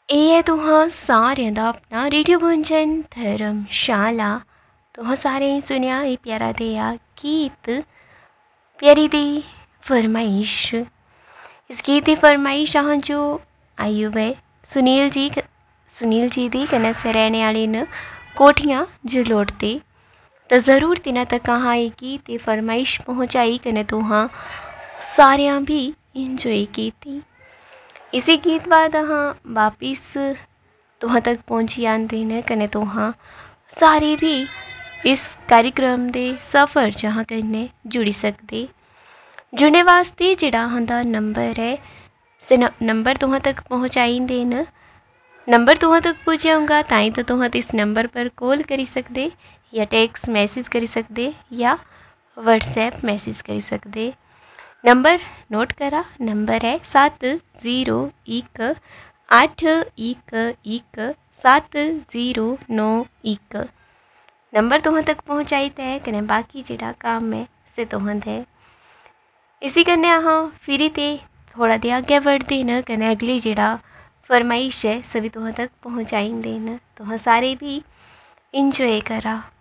ਇਹ ਹੈ ਤੁਹਾਂ ਸਾਰਿਆਂ ਦਾ ਆਪਣਾ ਰੇਡੀਓ ਗੁੰਜਨ ਧਰਮਸ਼ਾਲਾ। तुह सारे ही सुनिया ये प्यारा दिया गीत प्यारी दी फरमाइश। इस गीत की फरमाइश आह जो आई हुए सुनील जी दी कन्नै रहने वाले न कोठियां जलोड़ ते तो ज़रूर तिन्हां तक ये गीत की फरमाइश पहुँचाई कन्नै तुहां सारियां भी इंजॉय कीती। इसी गीत बाद अहाँ वापिस तुहां तक पहुँची आंदे न कन्नै तुहां सारे भी इस कार्यक्रम के सफ़र जहाँ कन्नै जुड़ी सकते। जुड़ने वास्ते जिहड़ा अहां नंबर है से नंबर तुहां तक पहुँचाई देन। नंबर तुहां तक पुजाऊँगा ताई तो तुहां इस नंबर पर कॉल करी सकते या टेक्स्ट मैसेज करी सकते या व्हाट्सएप मैसेज करी सकते। नंबर नोट करा, नंबर है 7018117091। नंबर तुहां तक पहुँचाई है कने बाकी जिहड़ा काम है से तुहां है। इसी कन्नै अहाँ फिरी ते थोड़ा देर अग्गै बढ़दे न कने अगली जिहड़ा फरमाइश है सभी तुहां तक पहुँचाई देन। तुहां सारे भी इंजॉय करा।